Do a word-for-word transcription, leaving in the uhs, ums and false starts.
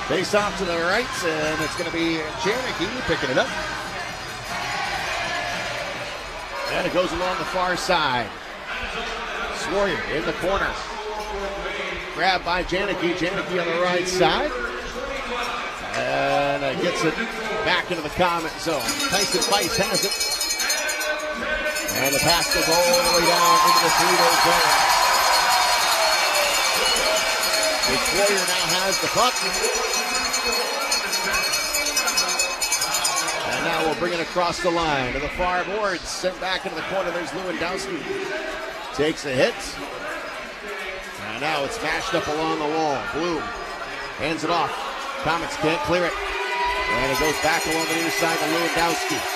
Face off to the right, and it's going to be Janicki picking it up. And it goes along the far side. Sawyer in the corner. Grabbed by Janicki. Janicki on the right side. And uh, gets it back into the comment zone. Tyson Weiss has it. And the pass goes all the way down into the three-way zone. Sawyer now has the puck. And now we'll bring it across the line to the far boards. Sent back into the corner. There's Lewandowski. Takes a hit. And now it's mashed up along the wall. Bloom hands it off. Comets can't clear it. And it goes back along the near side to Lewandowski.